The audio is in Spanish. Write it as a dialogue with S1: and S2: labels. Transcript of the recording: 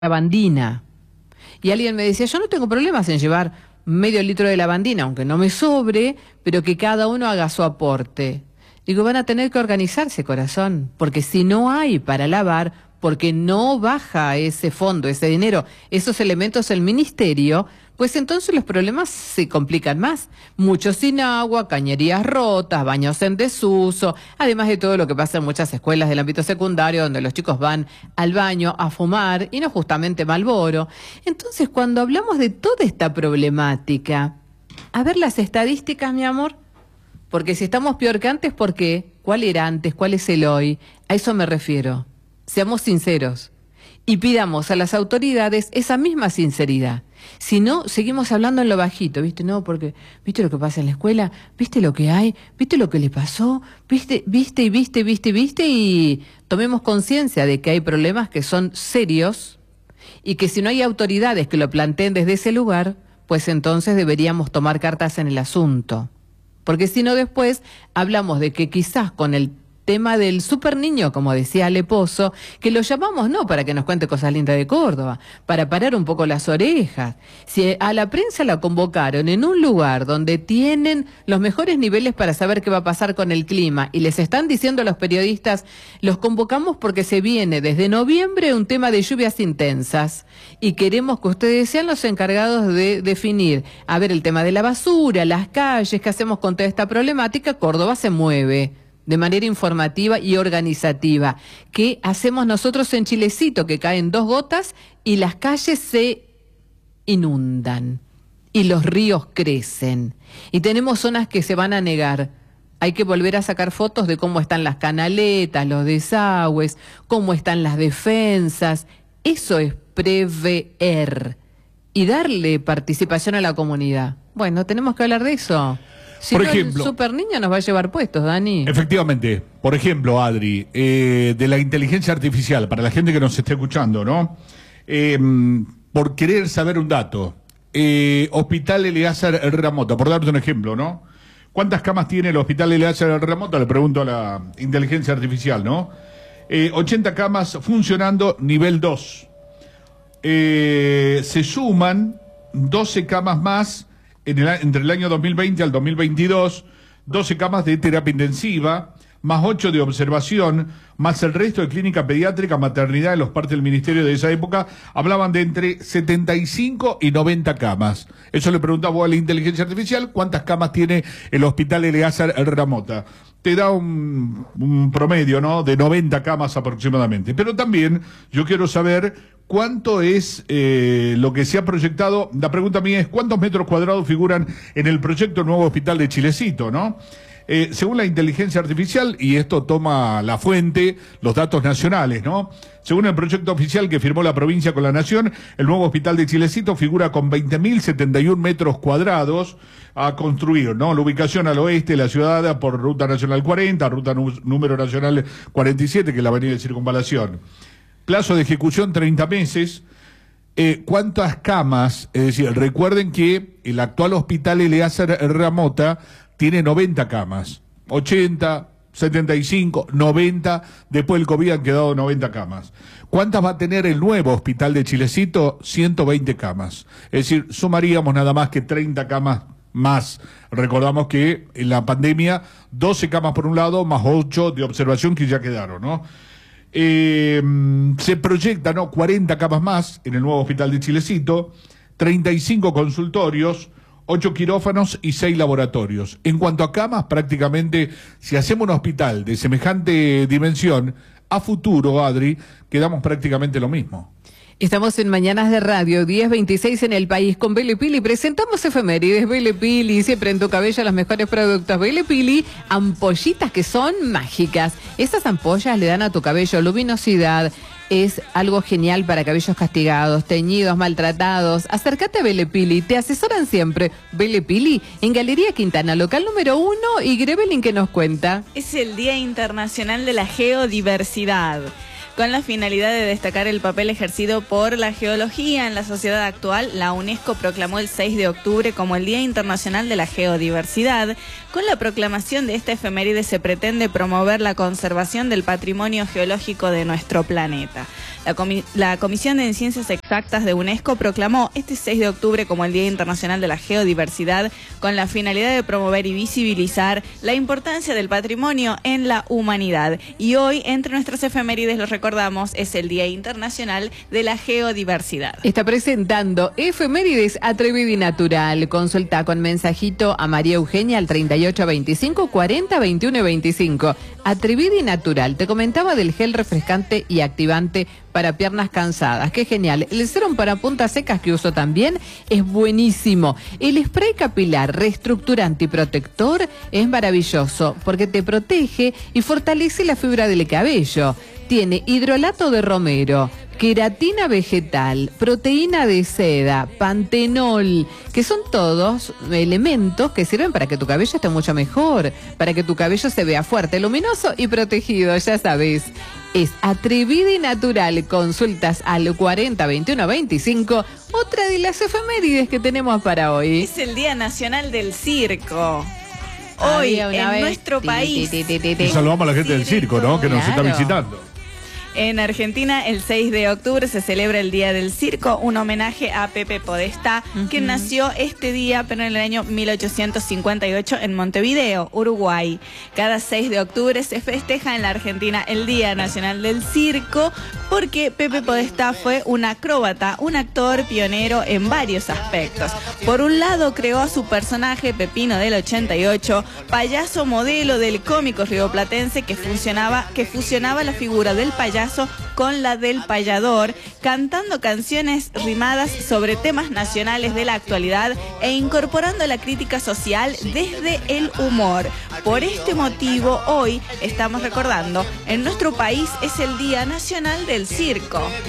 S1: lavandina. Y alguien me decía, yo no tengo problemas en llevar medio litro de lavandina, aunque no me sobre, pero que cada uno haga su aporte. Digo, van a tener que organizarse, corazón, porque si no hay para lavar, porque no baja ese fondo, ese dinero, esos elementos el ministerio, pues entonces los problemas se complican más. Muchos sin agua, cañerías rotas, baños en desuso, además de todo lo que pasa en muchas escuelas del ámbito secundario, donde los chicos van al baño a fumar, y no justamente Marlboro. Entonces, cuando hablamos de toda esta problemática, a ver las estadísticas, mi amor, porque si estamos peor que antes, ¿por qué? ¿Cuál era antes? ¿Cuál es el hoy? A eso me refiero. Seamos sinceros y pidamos a las autoridades esa misma sinceridad. Si no, seguimos hablando en lo bajito, ¿viste? No, porque, ¿viste lo que pasa en la escuela? ¿Viste lo que hay? ¿Viste lo que le pasó? ¿Viste? Y tomemos conciencia de que hay problemas que son serios y que si no hay autoridades que lo planteen desde ese lugar, pues entonces deberíamos tomar cartas en el asunto. Porque si no, después hablamos de que quizás con el tema del super niño, como decía Leposo, que lo llamamos no para que nos cuente cosas lindas de Córdoba, para parar un poco las orejas. Si a la prensa la convocaron en un lugar donde tienen los mejores niveles para saber qué va a pasar con el clima y les están diciendo a los periodistas, los convocamos porque se viene desde noviembre un tema de lluvias intensas y queremos que ustedes sean los encargados de definir, a ver, el tema de la basura, las calles, qué hacemos con toda esta problemática. Córdoba se mueve de manera informativa y organizativa. ¿Qué hacemos nosotros en Chilecito? Que caen 2 gotas y las calles se inundan y los ríos crecen. Y tenemos zonas que se van a negar. Hay que volver a sacar fotos de cómo están las canaletas, los desagües, cómo están las defensas. Eso es prever y darle participación a la comunidad. Bueno, tenemos que hablar de eso. Si
S2: por
S1: no,
S2: ejemplo,
S1: el super niño nos va a llevar puestos, Dani.
S2: Efectivamente. Por ejemplo, Adri, de la inteligencia artificial, para la gente que nos esté escuchando, ¿no? Por querer saber un dato. Hospital Eleazar Herrera Mota, por darte un ejemplo, ¿no? ¿Cuántas camas tiene el Hospital Eleazar Herrera Mota? Le pregunto a la inteligencia artificial, ¿no? 80 camas funcionando, nivel 2. Se suman 12 camas más entre el año 2020 al 2022, 12 camas de terapia intensiva, más 8 de observación, más el resto de clínica pediátrica, maternidad, en los partes del ministerio de esa época, hablaban de entre 75 y 90 camas. Eso le preguntaba vos a la inteligencia artificial, ¿cuántas camas tiene el Hospital Eleazar Herrera Mota? Te da un promedio, ¿no?, de 90 camas aproximadamente. Pero también yo quiero saber cuánto es lo que se ha proyectado. La pregunta mía es, ¿cuántos metros cuadrados figuran en el proyecto Nuevo Hospital de Chilecito, ¿no? Según la inteligencia artificial, y esto toma la fuente, los datos nacionales, ¿no? Según el proyecto oficial que firmó la provincia con la Nación, el nuevo hospital de Chilecito figura con 20.071 metros cuadrados a construir, ¿no? La ubicación al oeste de la ciudad por Ruta Nacional 40, Ruta número Nacional 47, que es la avenida de Circunvalación. Plazo de ejecución 30 meses. ¿Cuántas camas? Es decir, recuerden que el actual hospital Eleazar Herrera Mota tiene 90 camas, 80, 75, 90, después del COVID han quedado 90 camas. ¿Cuántas va a tener el nuevo hospital de Chilecito? 120 camas. Es decir, sumaríamos nada más que 30 camas más. Recordamos que en la pandemia, 12 camas por un lado, más 8 de observación que ya quedaron, ¿no? Se proyecta, ¿no?, 40 camas más en el nuevo hospital de Chilecito, 35 consultorios, 8 quirófanos y 6 laboratorios. En cuanto a camas, prácticamente, si hacemos un hospital de semejante dimensión, a futuro, Adri, quedamos prácticamente lo mismo.
S1: Estamos en Mañanas de Radio, 10:26 en el país con Belle Pili. Presentamos efemérides, Belle Pili, siempre en tu cabello los mejores productos. Belle Pili, ampollitas que son mágicas. Estas ampollas le dan a tu cabello luminosidad. Es algo genial para cabellos castigados, teñidos, maltratados. Acércate a Belle Pili, te asesoran siempre. Belle Pili, en Galería Quintana, local número 1, y Grevelin, que nos cuenta.
S3: Es el Día Internacional de la Geodiversidad. Con la finalidad de destacar el papel ejercido por la geología en la sociedad actual, la UNESCO proclamó el 6 de octubre como el Día Internacional de la Geodiversidad. Con la proclamación de esta efeméride se pretende promover la conservación del patrimonio geológico de nuestro planeta. La Comisión de Ciencias Exactas de UNESCO proclamó este 6 de octubre como el Día Internacional de la Geodiversidad con la finalidad de promover y visibilizar la importancia del patrimonio en la humanidad. Y hoy, entre nuestras efemérides, los recordamos, es el Día Internacional de la Geodiversidad.
S1: Está presentando Efemérides Atrevida y Natural. Consulta con mensajito a María Eugenia al 3825 40 21 25. Atrevida y Natural. Te comentaba del gel refrescante y activante para piernas cansadas. ¡Qué genial! El serum para puntas secas que uso también es buenísimo. El spray capilar reestructurante y protector es maravilloso porque te protege y fortalece la fibra del cabello. Tiene hidrolato de romero, queratina vegetal, proteína de seda, pantenol, que son todos elementos que sirven para que tu cabello esté mucho mejor, para que tu cabello se vea fuerte, luminoso y protegido, ya sabes. Es Atrevida y Natural. Consultas al 40 21 25. Otra de las efemérides que tenemos para hoy.
S3: Es el Día Nacional del Circo. Hoy en nuestro país.
S2: Y saludamos a la gente del circo, ¿no? Que nos está visitando.
S3: En Argentina, el 6 de octubre se celebra el Día del Circo, un homenaje a Pepe Podestá, que nació este día, pero en el año 1858 en Montevideo, Uruguay. Cada 6 de octubre se festeja en la Argentina el Día Nacional del Circo, porque Pepe Podestá fue un acróbata, un actor pionero en varios aspectos. Por un lado, creó a su personaje Pepino del 88, payaso modelo del cómico rioplatense que fusionaba la figura del payaso con la del payador, cantando canciones rimadas sobre temas nacionales de la actualidad e incorporando la crítica social desde el humor. Por este motivo, hoy estamos recordando, en nuestro país es el Día Nacional del Circo.